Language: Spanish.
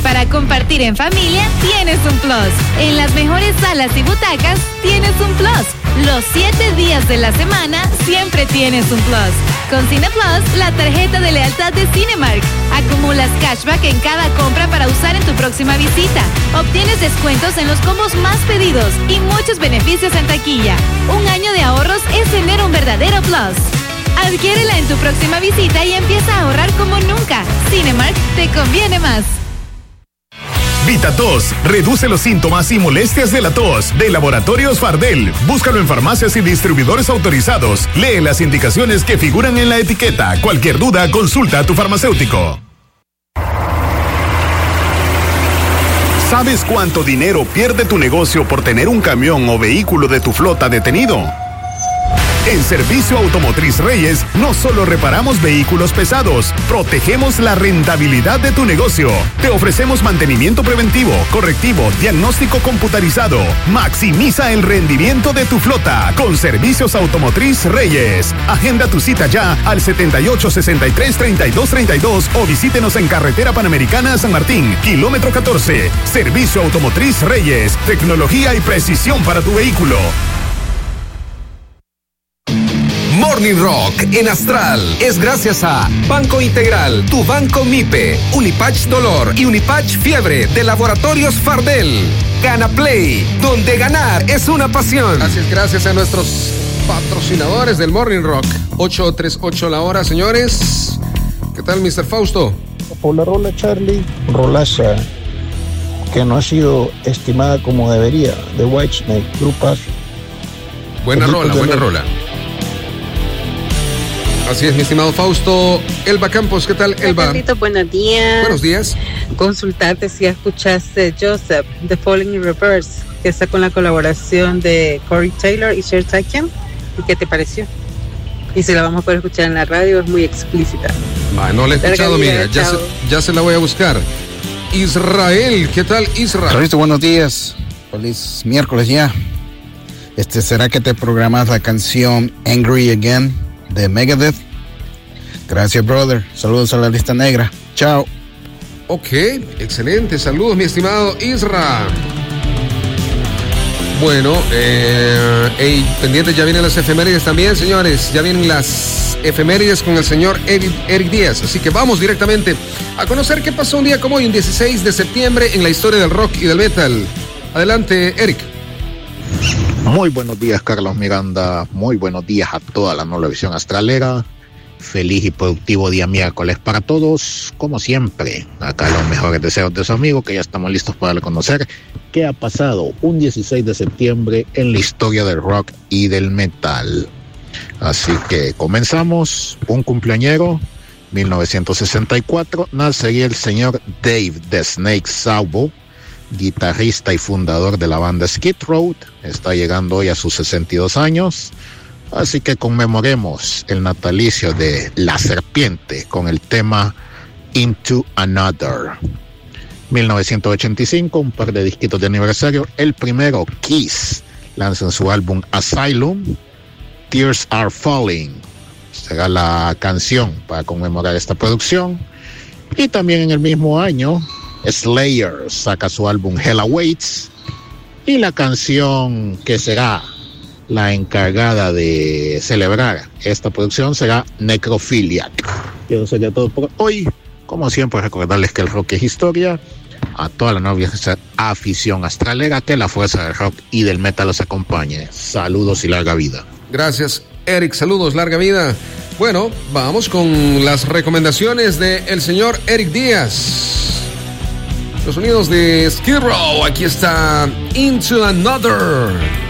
Para compartir en familia, tienes un plus. En las mejores salas y butacas, tienes un plus. Los 7 días de la semana, siempre tienes un plus. Con Cine Plus, la tarjeta de lealtad de Cinemark. Acumulas cashback en cada compra para usar en tu próxima visita. Obtienes descuentos en los combos más pedidos y muchos beneficios en taquilla. Un año de ahorros es tener un verdadero plus. Adquiérela en tu próxima visita y empieza a ahorrar como nunca. Cinemark te conviene más. VitaTos reduce los síntomas y molestias de la tos de Laboratorios Fardel. Búscalo en farmacias y distribuidores autorizados. Lee las indicaciones que figuran en la etiqueta. Cualquier duda, consulta a tu farmacéutico. ¿Sabes cuánto dinero pierde tu negocio por tener un camión o vehículo de tu flota detenido? En Servicio Automotriz Reyes, no solo reparamos vehículos pesados, protegemos la rentabilidad de tu negocio. Te ofrecemos mantenimiento preventivo, correctivo, diagnóstico computarizado. Maximiza el rendimiento de tu flota con Servicios Automotriz Reyes. Agenda tu cita ya al 7863-3232 o visítenos en Carretera Panamericana San Martín, kilómetro 14. Servicio Automotriz Reyes, tecnología y precisión para tu vehículo. Morning Rock en Astral es gracias a Banco Integral, tu banco MIPE, Unipatch Dolor y Unipatch Fiebre de Laboratorios Fardel. Gana Play, donde ganar es una pasión. Gracias a nuestros patrocinadores del Morning Rock. 8:38 la hora, señores. ¿Qué tal, Mr. Fausto? Por la rola, Charlie, rolaza que no ha sido estimada como debería, de Whitesnake, Grupas. Buena rola. Así es, mi estimado Fausto. Elba Campos, ¿qué tal, Elba? Carlito, buenos días. Buenos días. Consultarte si escuchaste Joseph, The Falling in Reverse, que está con la colaboración de Corey Taylor y Cher Takian. ¿Y qué te pareció? Y si la vamos a poder escuchar en la radio, es muy explícita. No la he escuchado, mira, ya se la voy a buscar. Israel, ¿qué tal, Israel? Carlito, buenos días. Feliz miércoles ya. ¿Será que te programas la canción Angry Again de Megadeth? Gracias, brother. Saludos a la lista negra. Chao. Ok, excelente. Saludos, mi estimado Isra. Bueno, pendientes, ya vienen las efemérides también, señores. Ya vienen las efemérides con el señor Eric Díaz. Así que vamos directamente a conocer qué pasó un día como hoy, un 16 de septiembre, en la historia del rock y del metal. Adelante, Eric. Muy buenos días, Carlos Miranda. Muy buenos días a toda la Nueva Visión Astralera. Feliz y productivo día miércoles para todos. Como siempre, acá los mejores deseos de su amigo, que ya estamos listos para conocer qué ha pasado un 16 de septiembre en la historia del rock y del metal. Así que comenzamos. Un cumpleañero, 1964, nacería el señor Dave The Snake Saubo, guitarrista y fundador de la banda Skid Row. Está llegando hoy a sus 62 años. Así que conmemoremos el natalicio de La Serpiente con el tema Into Another. 1985, un par de disquitos de aniversario. El primero, Kiss, lanzan su álbum Asylum. Tears Are Falling será la canción para conmemorar esta producción. Y también en el mismo año, Slayer saca su álbum Hell Awaits. Y la canción que será la encargada de celebrar esta producción será Necrophiliac. Y eso sería todo por hoy. Como siempre, recordarles que el rock es historia. A toda la nueva afición astralera, que la fuerza del rock y del metal los acompañe. Saludos y larga vida. Gracias, Eric. Saludos, larga vida. Bueno, vamos con las recomendaciones del señor Eric Díaz. Los sonidos de Skid Row. Aquí está Into Another.